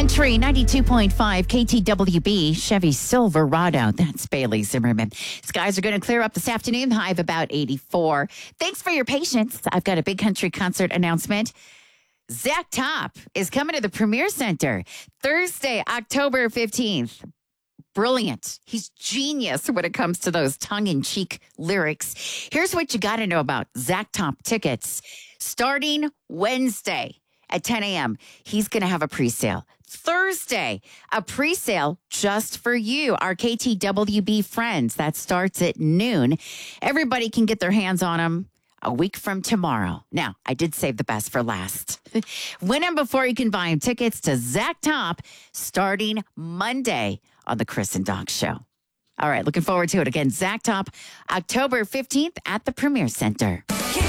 Country 92.5 KTWB Chevy Silverado. That's Bailey Zimmerman. Skies are going to clear up this afternoon, high of about 84. Thanks for your patience. I've got a big country concert announcement. Zach Top is coming to the Premier Center Thursday, October 15th. Brilliant. He's genius when it comes to those tongue-in-cheek lyrics. Here's what you got to know about Zach Top tickets. Starting Wednesday at 10 a.m., he's going to have a pre-sale. Thursday, a pre-sale just for you, our KTWB friends. That starts at noon. Everybody can get their hands on them a week from tomorrow. Now, I did save the best for last. Win them before you can buy them. Tickets to Zach Top starting Monday on the Chris and Doc Show. All right, looking forward to it. Again, Zach Top, October 15th at the Premier Center.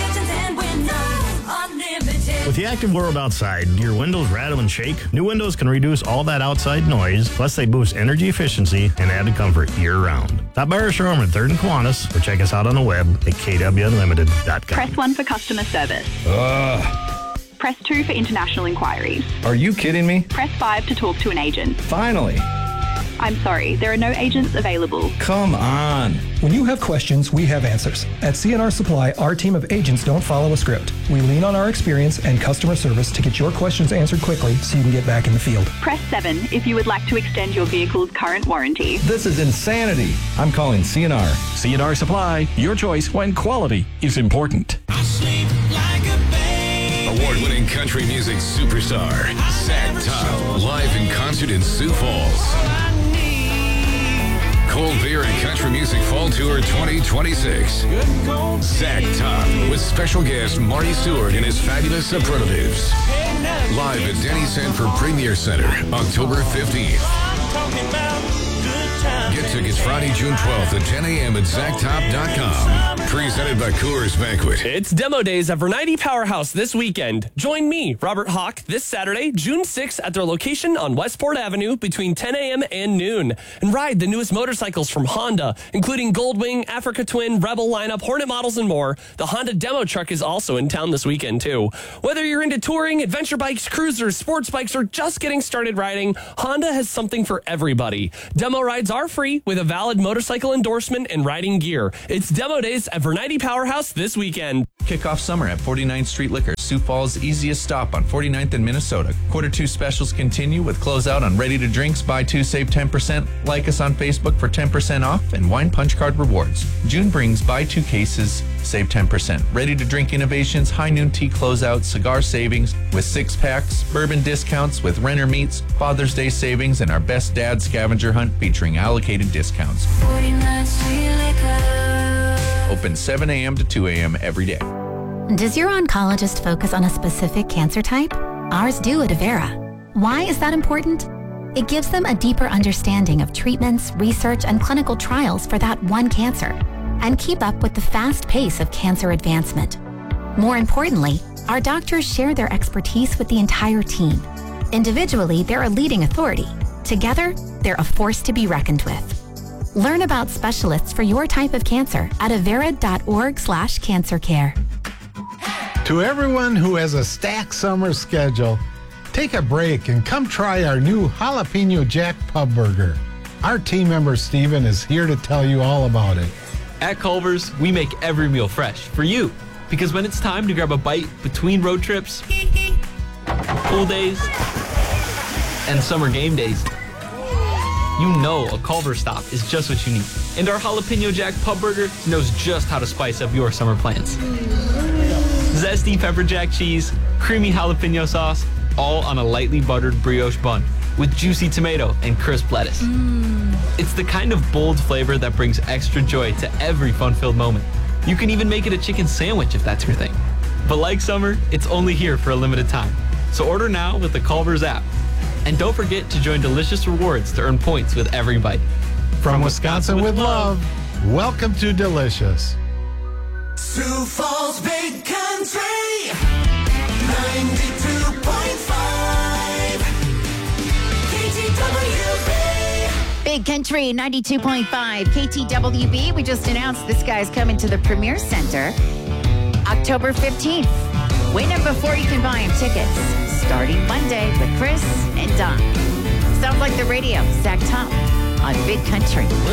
With the active world outside, do your windows rattle and shake? New windows can reduce all that outside noise, plus they boost energy efficiency and added comfort year-round. Stop by our showroom at 3rd and Kiwanis, or check us out on the web at kwunlimited.com. Press 1 for customer service. Press 2 for international inquiries. Are you kidding me? Press 5 to talk to an agent. Finally. I'm sorry, there are no agents available. Come on. When you have questions, we have answers. At CNR Supply, our team of agents don't follow a script. We lean on our experience and customer service to get your questions answered quickly so you can get back in the field. Press 7 if you would like to extend your vehicle's current warranty. This is insanity. I'm calling CNR. CNR Supply, your choice when quality is important. Award-winning country music superstar, Zach Top, live in concert in Sioux Falls. Cold Beer and Country Music Fall Tour 2026. Zach Top with special guest Marty Stewart and his fabulous Superlatives. Live at Denny Sanford Premier Center, October 15th. Get tickets Friday, June 12th at 10 a.m. at zacktop.com. Presented by Coors Banquet. It's demo days at Variety Powerhouse this weekend. Join me, Robert Hawk, this Saturday, June 6th at their location on Westport Avenue between 10 a.m. and noon. And ride the newest motorcycles from Honda, including Goldwing, Africa Twin, Rebel lineup, Hornet models, and more. The Honda demo truck is also in town this weekend, too. Whether you're into touring, adventure bikes, cruisers, sports bikes, or just getting started riding, Honda has something for everybody. Demo rides are free with a valid motorcycle endorsement and riding gear. It's demo days at Variety Powerhouse this weekend. Kick off summer at 49th Street Liquor, Sioux Falls' easiest stop on 49th and Minnesota. Q2 specials continue with closeout on ready-to-drinks, buy 2, save 10%. Like us on Facebook for 10% off and wine punch card rewards. June brings buy 2 cases, save 10%. Ready-to-drink innovations, high noon tea closeout, cigar savings with 6-packs, bourbon discounts with Renner Meats, Father's Day savings, and our Best Dad scavenger hunt featuring allocated discounts. 49th Street Liquor. Open 7 a.m. to 2 a.m. every day. Does your oncologist focus on a specific cancer type? Ours do at Avera. Why is that important? It gives them a deeper understanding of treatments, research, and clinical trials for that one cancer, and keep up with the fast pace of cancer advancement. More importantly, our doctors share their expertise with the entire team. Individually, they're a leading authority. Together, they're a force to be reckoned with. Learn about specialists for your type of cancer at avera.org/cancercare. To everyone who has a stacked summer schedule, take a break and come try our new Jalapeno Jack Pub Burger. Our team member Steven is here to tell you all about it. At Culver's, we make every meal fresh for you. Because when it's time to grab a bite between road trips, pool days, and summer game days, you know a Culver's stop is just what you need. And our Jalapeno Jack Pub Burger knows just how to spice up your summer plans. Zesty pepper jack cheese, creamy jalapeno sauce, all on a lightly buttered brioche bun with juicy tomato and crisp lettuce. It's the kind of bold flavor that brings extra joy to every fun-filled moment. You can even make it a chicken sandwich if that's your thing. But like summer, it's only here for a limited time. So order now with the Culver's app. And don't forget to join Delicious Rewards to earn points with every bite. From Wisconsin with love, welcome to Delicious. Sioux Falls Big Country 92.5 KTWB. Big Country 92.5 KTWB. We just announced this guy's coming to the Premier Center October 15th. Win them before you can buy them tickets. Starting Monday with Chris and Don. the radio. Zach Top on Big Country.